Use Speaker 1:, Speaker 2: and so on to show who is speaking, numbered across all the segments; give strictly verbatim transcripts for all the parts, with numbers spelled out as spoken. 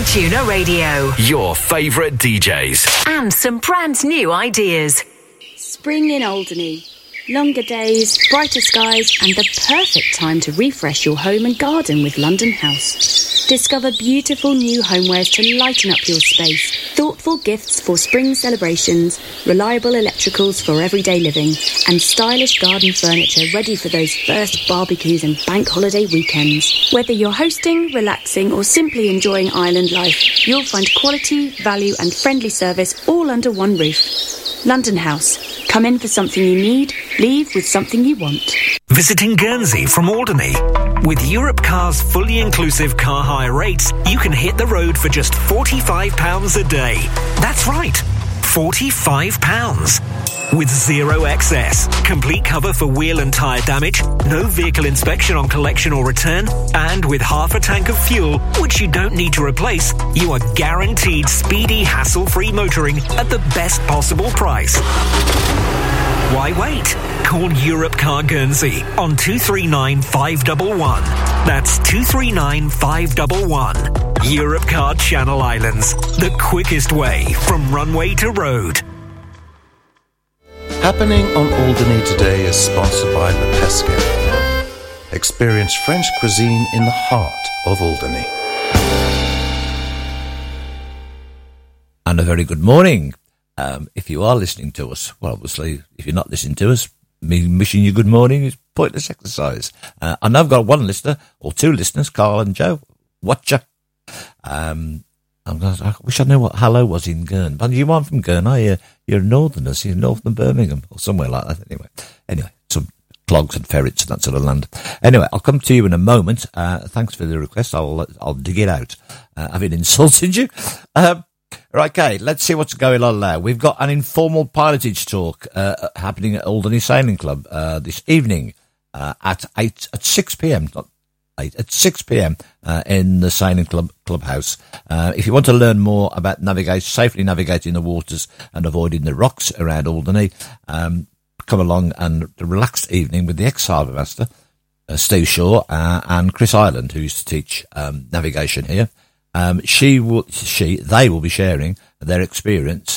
Speaker 1: Fortuna Radio.
Speaker 2: Your favourite D Js.
Speaker 1: And some brand new ideas.
Speaker 3: Spring in Alderney. Longer days, brighter skies, and the perfect time to refresh your home and garden with London House. Discover beautiful new homewares to lighten up your space, thoughtful gifts for spring celebrations, reliable electricals for everyday living, and stylish garden furniture ready for those first barbecues and bank holiday weekends. Whether you're hosting, relaxing, or simply enjoying island life, you'll find quality, value, and friendly service all under one roof. London House. Come in for something you need, leave with something you want.
Speaker 2: Visiting Guernsey from Alderney. With Europcar's fully inclusive car hire rates, you can hit the road for just forty-five pounds a day. That's right, forty-five pounds. With zero excess, complete cover for wheel and tyre damage, no vehicle inspection on collection or return, and with half a tank of fuel, which you don't need to replace, you are guaranteed speedy, hassle-free motoring at the best possible price. Why wait? Call Europcar Guernsey on two three nine five one one. That's two three nine five one one. Europcar Channel Islands, the quickest way from runway to road.
Speaker 4: Happening on Alderney today is sponsored by Le Pesquet. Experience French cuisine in the heart of Alderney.
Speaker 5: And a very good morning. Um, if you are listening to us, well, obviously, if you're not listening to us, me wishing you good morning is pointless exercise. Uh, I know I've got one listener, or two listeners, Carl and Joe. Watcher. Um, I'm gonna, I wish I knew what hello was in Guernsey. But you aren't from Guernsey, are you? You're northerners. You're north of Birmingham, or somewhere like that. Anyway, anyway, some clogs and ferrets and that sort of land. Anyway, I'll come to you in a moment. Uh, thanks for the request. I'll I'll dig it out. Uh, having insulted you. Um, Right, okay, let's see what's going on now. We've got an informal pilotage talk uh, happening at Alderney Sailing Club uh, this evening uh, at eight at six p.m. Not eight at six p.m. Uh, in the Sailing Club clubhouse. Uh, if you want to learn more about navigate safely navigating the waters and avoiding the rocks around Alderney, um, come along and a relaxed evening with the ex-harbour master uh, Steve Shaw uh, and Chris Ireland, who used to teach um, navigation here. Um, she will, she, they will be sharing their experience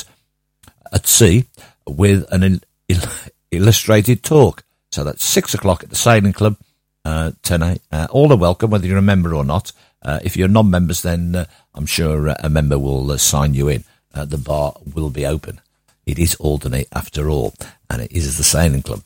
Speaker 5: at sea with an il- il- illustrated talk. So that's six o'clock at the Sailing Club, uh, tonight. Uh, all are welcome, whether you're a member or not. Uh, if you're non-members, then uh, I'm sure uh, a member will uh, sign you in. Uh, the bar will be open. It is Alderney after all, and it is the Sailing Club.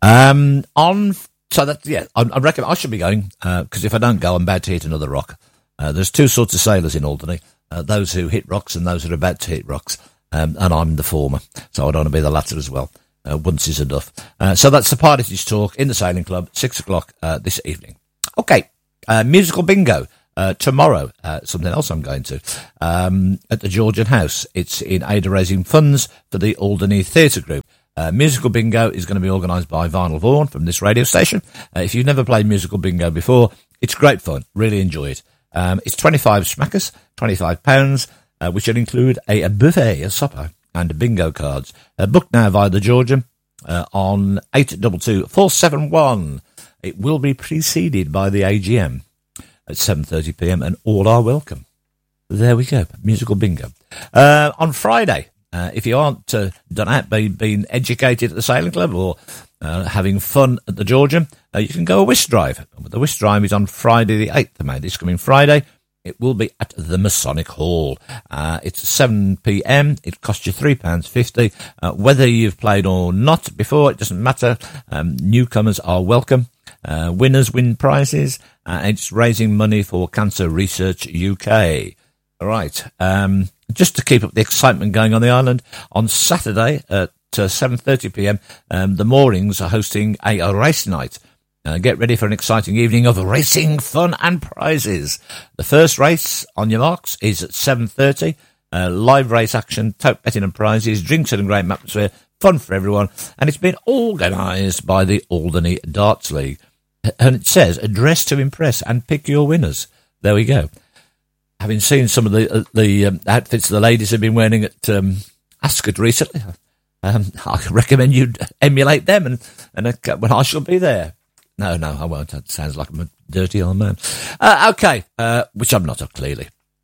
Speaker 5: Um, on, so that, yeah, I, I reckon I should be going, uh, because if I don't go, I'm about to hit another rock. Uh, there's two sorts of sailors in Alderney, uh, those who hit rocks and those who are about to hit rocks, um, and I'm the former, so I don't want to be the latter as well. Uh, once is enough. Uh, so that's the pilotage talk in the Sailing Club, six o'clock uh, this evening. Okay, uh, musical bingo uh, tomorrow, uh, something else I'm going to, um, at the Georgian House. It's in aid of raising funds for the Alderney Theatre Group. Uh, musical bingo is going to be organised by Vinyl Vaughan from this radio station. Uh, if you've never played musical bingo before, it's great fun, really enjoy it. Um, it's twenty-five schmackers, twenty-five pounds, uh, which will include a, a buffet, a supper, and bingo cards. Uh, book now via the Georgian uh, on eight two two, four seven one. It will be preceded by the A G M at seven thirty p.m. and all are welcome. There we go, musical bingo. Uh, on Friday, uh, if you aren't uh, done out, being, being educated at the Sailing Club or uh, having fun at the Georgian, uh, you can go a whist drive. The whist drive is on Friday the eighth of May, this coming Friday. It will be at the Masonic Hall. Uh, it's seven p.m. It costs you three pounds fifty. Uh, whether you've played or not before, it doesn't matter. Um, newcomers are welcome. Uh, winners win prizes. Uh, it's raising money for Cancer Research U K. All right. Um, just to keep up the excitement going on the island, on Saturday at uh, seven thirty p.m, um, the Moorings are hosting a, a race night. Uh, get ready for an exciting evening of racing, fun and prizes. The first race, on your marks, is at seven thirty. Uh, live race action, tote betting and prizes, drinks and a great atmosphere, fun for everyone. And it's been organised by the Alderney Darts League. And it says, address to impress and pick your winners. There we go. Having seen some of the uh, the um, outfits the ladies have been wearing at um, Ascot recently, um, I recommend you emulate them, and, and uh, when I shall be there. No, no, I won't. That sounds like I'm a dirty old man. Uh, okay, uh, which I'm not, clearly.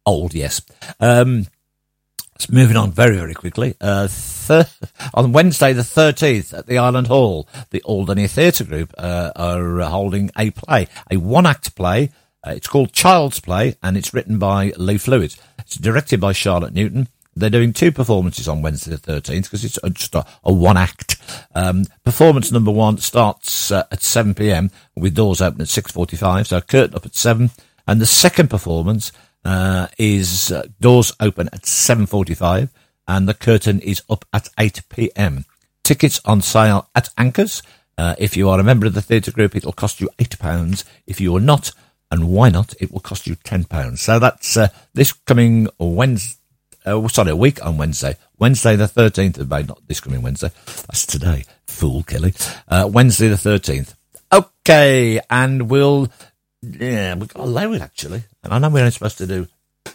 Speaker 5: old, yes. Um, so moving on very, very quickly. Uh, thir- on Wednesday the thirteenth at the Island Hall, the Alderney Theatre Group uh, are holding a play, a one-act play. Uh, it's called Child's Play, and it's written by Lee Fluid. It's directed by Charlotte Newton. They're doing two performances on Wednesday the thirteenth because it's just a, a one-act. Um, performance number one starts uh, at seven p.m. with doors open at six forty-five, so curtain up at seven. And the second performance uh, is uh, doors open at seven forty-five, and the curtain is up at eight p.m. Tickets on sale at Anchors. Uh, if you are a member of the theatre group, it'll cost you eight pounds. If you are not, and why not, it will cost you ten pounds. So that's uh, this coming Wednesday. Uh, sorry, a week on Wednesday. Wednesday the thirteenth of May, not this coming Wednesday. That's today. Fool, Kelly. Uh, Wednesday the thirteenth. Okay, and we'll... Yeah, we've got to lower it, actually. And I know we're only supposed to do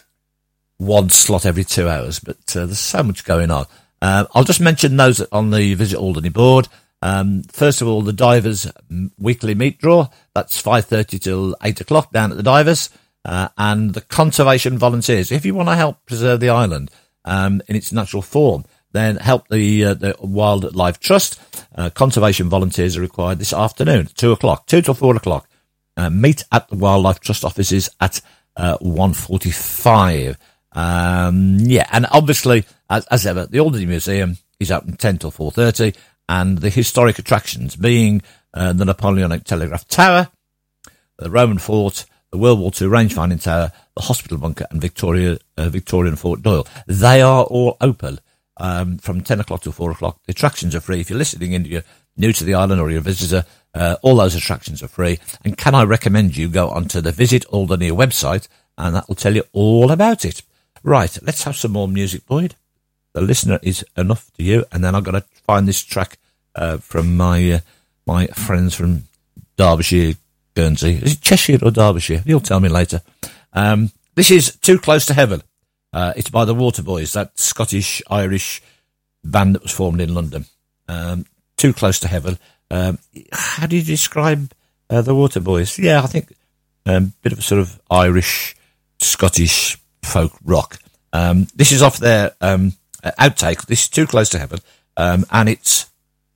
Speaker 5: one slot every two hours, but uh, there's so much going on. Uh, I'll just mention those on the Visit Alderney board. Um, first of all, the Divers weekly meat draw. That's five thirty till eight o'clock down at the Divers. Uh, and the conservation volunteers. If you want to help preserve the island um, in its natural form, then help the uh, the Wildlife Trust. Uh, conservation volunteers are required this afternoon, two o'clock, two till four o'clock. Uh, meet at the Wildlife Trust offices at uh, one forty-five. Um, yeah, and obviously, as, as ever, the Alderney Museum is open ten till four thirty, and the historic attractions being uh, the Napoleonic Telegraph Tower, the Roman Fort, the World War Two Rangefinding Tower, the Hospital Bunker, and Victoria uh, Victorian Fort Doyle. They are all open um, from ten o'clock till four o'clock. The attractions are free. If you're listening and you're new to the island or you're a visitor, uh, all those attractions are free. And can I recommend you go onto the Visit Alderney website, and that will tell you all about it. Right, let's have some more music, Boyd. The listener is enough to you, and then I've got to find this track uh, from my uh, my friends from Derbyshire, Guernsey. Is it Cheshire or Derbyshire? You'll tell me later. Um, this is Too Close to Heaven. Uh, it's by the Waterboys, that Scottish-Irish band that was formed in London. Um, Too Close to Heaven. Um, how do you describe uh, the Waterboys? Yeah, I think a um, bit of a sort of Irish, Scottish folk rock. Um, this is off their um, outtake. This is Too Close to Heaven, um, and it's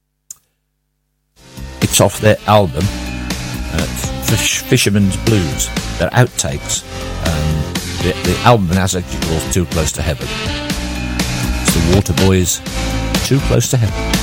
Speaker 5: it's off their album, Uh, Fish, Fisherman's Blues. They're outtakes. Um, the, the album has actually called Too Close to Heaven. It's the Waterboys, Too Close to Heaven.